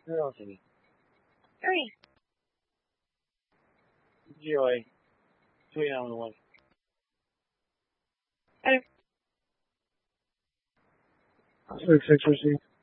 Who else is he? Hurry. Joy. Tweet on the one. Better. 6 6 receive.